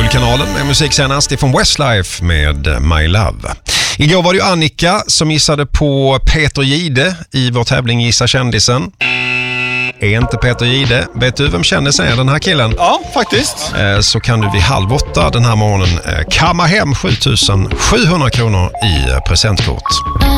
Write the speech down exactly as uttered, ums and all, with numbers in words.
Guldkanalen med musik senast ifrån Westlife med My Love. Igår var det ju Annika som gissade på Peter Gide i vår tävling Gissa kändisen. Är inte Peter Gide? Vet du vem kändisen är, den här killen? Ja, faktiskt. Så kan du vid halv åtta den här morgonen kamma hem sju tusen sjuhundra kronor i presentkort.